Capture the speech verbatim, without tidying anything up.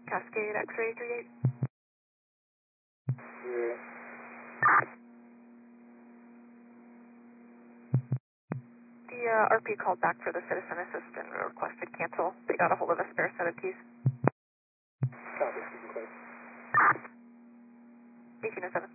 Cascade X-ray three eight. Yeah. The uh, R P called back for the citizen assistant and requested cancel. They got a hold of a spare set of keys. Copy. Clear. eighteen oh seven.